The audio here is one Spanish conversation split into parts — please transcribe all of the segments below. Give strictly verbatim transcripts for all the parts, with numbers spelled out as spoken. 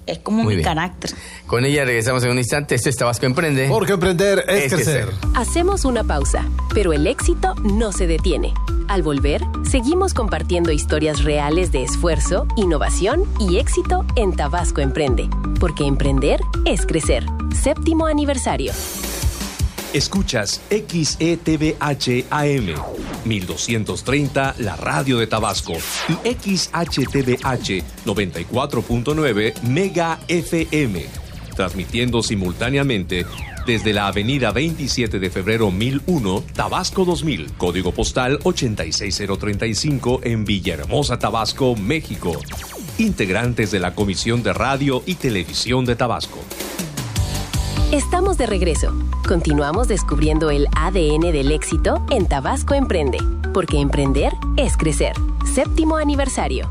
Es como Muy mi bien. carácter. Con ella regresamos en un instante. Esto es Tabasco Emprende. Porque emprender es, Es crecer. crecer. Hacemos una pausa, pero el éxito no se detiene. Al volver, seguimos compartiendo historias reales de esfuerzo, innovación y éxito en Tabasco Emprende. Porque emprender es crecer. Séptimo aniversario. Escuchas X E T V H A M mil doscientos treinta, la radio de Tabasco, y X H T V H noventa y cuatro punto nueve Mega F M, transmitiendo simultáneamente desde la avenida veintisiete de febrero mil uno, Tabasco dos mil, código postal ochenta y seis mil treinta y cinco en Villahermosa, Tabasco, México. Integrantes de la Comisión de Radio y Televisión de Tabasco. Estamos de regreso. Continuamos descubriendo el A D N del éxito en Tabasco Emprende. Porque emprender es crecer. Séptimo aniversario.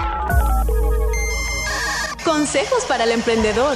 Consejos para el emprendedor.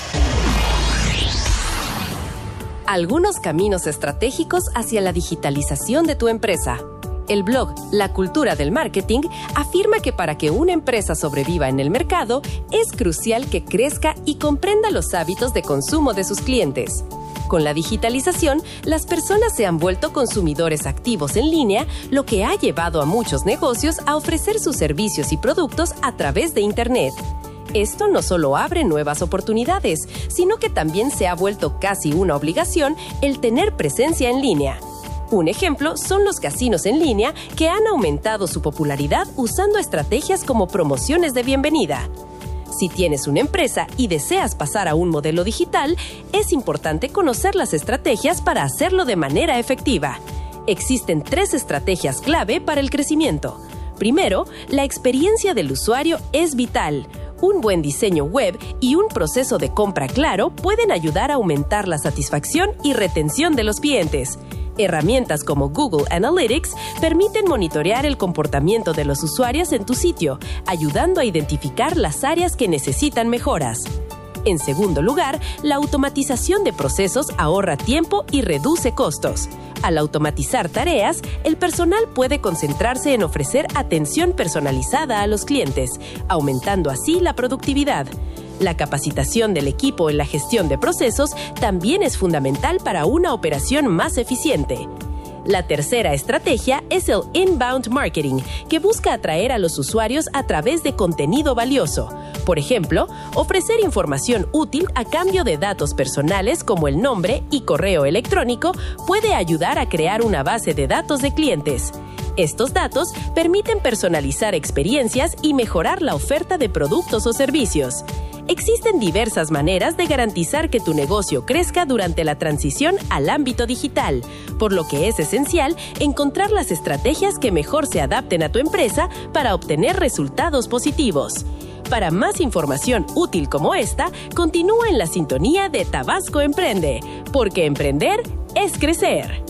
Algunos caminos estratégicos hacia la digitalización de tu empresa. El blog La Cultura del Marketing afirma que para que una empresa sobreviva en el mercado, es crucial que crezca y comprenda los hábitos de consumo de sus clientes. Con la digitalización, las personas se han vuelto consumidores activos en línea, lo que ha llevado a muchos negocios a ofrecer sus servicios y productos a través de Internet. Esto no solo abre nuevas oportunidades, sino que también se ha vuelto casi una obligación el tener presencia en línea. Un ejemplo son los casinos en línea que han aumentado su popularidad usando estrategias como promociones de bienvenida. Si tienes una empresa y deseas pasar a un modelo digital, es importante conocer las estrategias para hacerlo de manera efectiva. Existen tres estrategias clave para el crecimiento. Primero, la experiencia del usuario es vital. Un buen diseño web y un proceso de compra claro pueden ayudar a aumentar la satisfacción y retención de los clientes. Herramientas como Google Analytics permiten monitorear el comportamiento de los usuarios en tu sitio, ayudando a identificar las áreas que necesitan mejoras. En segundo lugar, la automatización de procesos ahorra tiempo y reduce costos. Al automatizar tareas, el personal puede concentrarse en ofrecer atención personalizada a los clientes, aumentando así la productividad. La capacitación del equipo en la gestión de procesos también es fundamental para una operación más eficiente. La tercera estrategia es el inbound marketing, que busca atraer a los usuarios a través de contenido valioso. Por ejemplo, ofrecer información útil a cambio de datos personales como el nombre y correo electrónico puede ayudar a crear una base de datos de clientes. Estos datos permiten personalizar experiencias y mejorar la oferta de productos o servicios. Existen diversas maneras de garantizar que tu negocio crezca durante la transición al ámbito digital, por lo que es esencial encontrar las estrategias que mejor se adapten a tu empresa para obtener resultados positivos. Para más información útil como esta, continúa en la sintonía de Tabasco Emprende, porque emprender es crecer.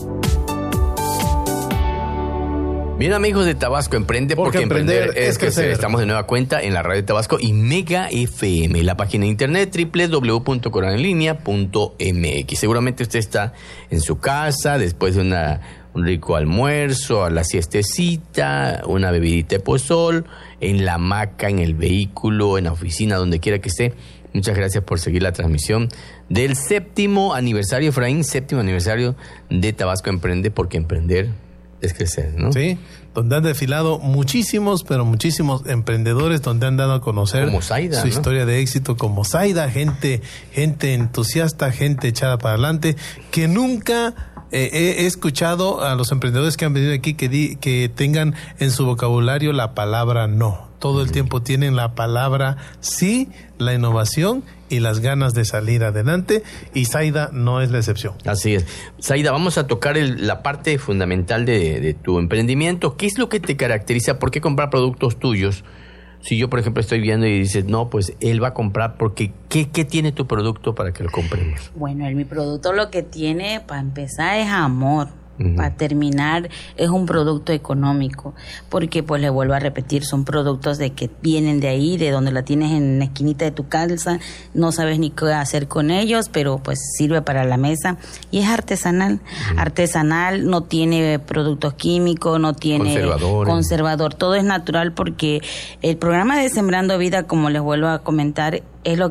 Bien, amigos de Tabasco Emprende, porque, porque emprender, emprender es crecer. crecer. Estamos de nueva cuenta en la radio de Tabasco y Mega F M, la página de internet doble u doble u doble u punto coranenlinea punto m x. Seguramente usted está en su casa después de una, un rico almuerzo, a la siestecita, una bebidita de pozol, en la hamaca, en el vehículo, en la oficina, donde quiera que esté. Muchas gracias por seguir la transmisión del séptimo aniversario, Efraín, séptimo aniversario de Tabasco Emprende, porque emprender es crecer, ¿no? Sí, donde han desfilado muchísimos, pero muchísimos emprendedores, donde han dado a conocer como Zaida, su ¿no? historia de éxito, como Zaida, gente, gente entusiasta, gente echada para adelante, que nunca eh, he, he escuchado a los emprendedores que han venido aquí que, di, que tengan en su vocabulario la palabra no. Todo el uh-huh. tiempo tienen la palabra sí, la innovación y las ganas de salir adelante, y Zaida no es la excepción. Así es. Zaida, vamos a tocar el, la parte fundamental de, de tu emprendimiento. ¿Qué es lo que te caracteriza? ¿Por qué comprar productos tuyos? Si yo, por ejemplo, estoy viendo y dices, no, pues él va a comprar porque ¿qué, qué tiene tu producto para que lo compremos? Bueno, el, mi producto lo que tiene, para empezar, es amor. Uh-huh. Para terminar, es un producto económico, porque pues le vuelvo a repetir, son productos de que vienen de ahí, de donde la tienes en la esquinita de tu casa, no sabes ni qué hacer con ellos, pero pues sirve para la mesa, y es artesanal, uh-huh. artesanal, no tiene productos químicos, no tiene conservador, todo es natural, porque el programa de Sembrando Vida, como les vuelvo a comentar, es lo